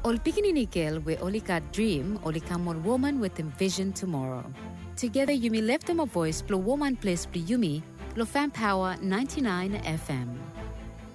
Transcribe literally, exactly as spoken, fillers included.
Ol pikininikil we only got dream, only come on woman with envision tomorrow. Together Yumi left them a voice, blow woman place, blow Yumi, lo fan power ninety-nine F M.